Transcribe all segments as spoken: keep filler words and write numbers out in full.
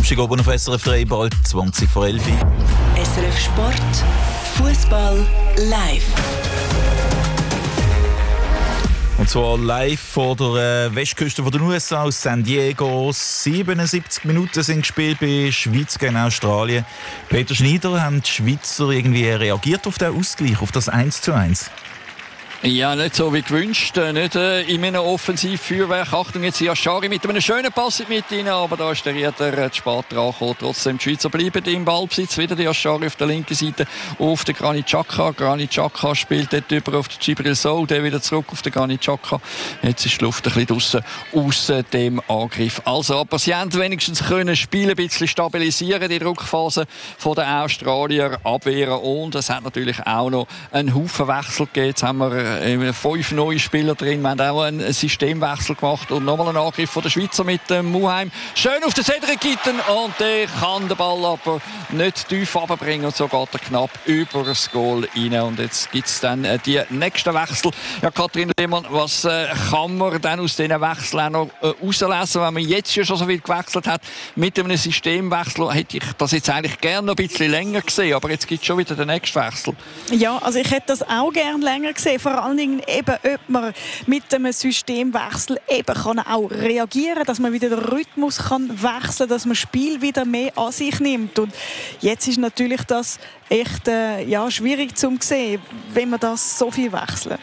Samstag oben auf S R F drei, bald zwanzig vor elf. S R F Sport, Fußball live. Und zwar live vor der äh, Westküste von den U S A aus San Diego. siebenundsiebzig Minuten sind gespielt bei Schweiz gegen Australien. Peter Schneider, haben die Schweizer irgendwie reagiert auf den Ausgleich, auf das eins zu eins? Ja, nicht so wie gewünscht, nicht äh, in einem Offensivfeuerwerk. Achtung, jetzt Yashari mit einem schönen Pass mit rein, aber da ist der Rieder äh, zu spät dran gekommen. Trotzdem, die Schweizer bleiben im Ballbesitz. Wieder der Yashari auf der linken Seite auf den Granit Xhaka. Granit Xhaka spielt dort über auf den Djibril Sow, der wieder zurück auf den Granit Xhaka. Jetzt ist die Luft ein bisschen draussen aus dem Angriff. Also, aber sie haben wenigstens können Spiel ein bisschen stabilisieren, die Druckphase von den Australier abwehren, und es hat natürlich auch noch einen Haufen Wechsel gegeben. Jetzt haben wir fünf neue Spieler drin. Wir haben auch einen Systemwechsel gemacht und nochmal einen Angriff von der Schweizer mit dem Muheim. Schön auf den Cedric Itten, und der kann den Ball aber nicht tief runterbringen, und so geht er knapp über das Goal rein. Und jetzt gibt es dann die nächsten Wechsel. Ja, Kathrin Lehmann, was äh, kann man dann aus diesen Wechseln auch noch äh, herauslesen, wenn man jetzt ja schon so viel gewechselt hat? Mit einem Systemwechsel hätte ich das jetzt eigentlich gerne noch ein bisschen länger gesehen, aber jetzt gibt es schon wieder den nächsten Wechsel. Ja, also ich hätte das auch gerne länger gesehen. Vor allem eben, ob man mit einem Systemwechsel eben kann auch reagieren kann, dass man wieder den Rhythmus kann wechseln kann, dass man das Spiel wieder mehr an sich nimmt. Und jetzt ist natürlich das echt äh, ja, schwierig zu sehen, wenn man das so viel wechselt.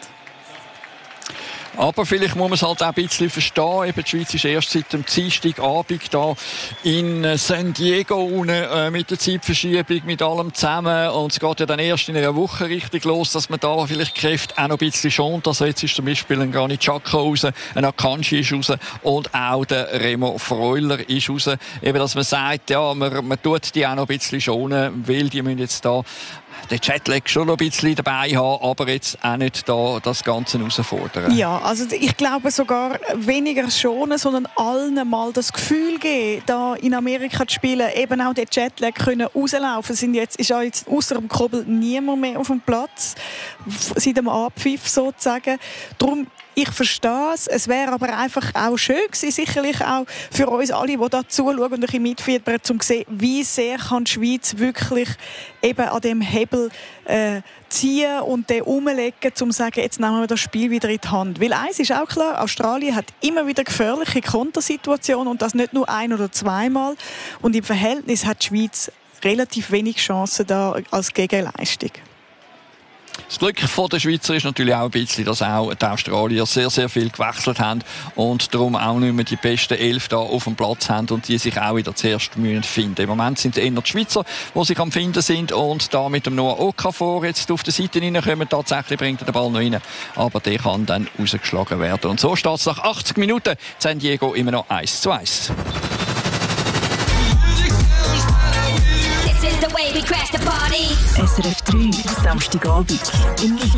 Aber vielleicht muss man es halt auch ein bisschen verstehen. Eben, die Schweiz ist erst seit dem Dienstagabend da in San Diego unten, äh, mit der Zeitverschiebung, mit allem zusammen. Und es geht ja dann erst in einer Woche richtig los, dass man da vielleicht Kräfte auch noch ein bisschen schont. Also jetzt ist zum Beispiel ein Granit Xhaka raus, ein Akanji ist raus und auch der Remo Freuler ist raus. Eben, dass man sagt, ja, man, man tut die auch noch ein bisschen schonen, weil die müssen jetzt da den Jetlag schon noch ein bisschen dabei haben, aber jetzt auch nicht da das Ganze herausfordern. Ja, also ich glaube sogar weniger schonen, sondern allen mal das Gefühl geben, da in Amerika zu spielen, eben auch den Jetlag können rauslaufen. Sind jetzt, ist ja jetzt außer dem Kobel niemand mehr auf dem Platz, seit dem Abpfiff sozusagen. Darum, ich verstehe es. Es wäre aber einfach auch schön gewesen, sicherlich auch für uns alle, die da zuschauen und ein bisschen mitfiebern, um zu sehen, wie sehr kann die Schweiz wirklich eben an dem Hebel äh, ziehen und den umlegen, um zu sagen, jetzt nehmen wir das Spiel wieder in die Hand. Weil eins ist auch klar, Australien hat immer wieder gefährliche Kontersituationen, und das nicht nur ein- oder zweimal. Und im Verhältnis hat die Schweiz relativ wenig Chancen da als Gegenleistung. Das Glück der Schweizer ist natürlich auch ein bisschen, dass auch die Australier sehr, sehr viel gewechselt haben und darum auch nicht mehr die besten Elf da auf dem Platz haben und die sich auch wieder zuerst müssen finden. Im Moment sind es eher die Schweizer, die sich am Finden sind und da mit dem Noah Okafor jetzt auf der Seite reinkommen. Tatsächlich bringt er den Ball noch rein, aber der kann dann rausgeschlagen werden. Und so steht es nach achtzig Minuten San Diego immer noch eins zu eins. S R F drei, Samstagabend.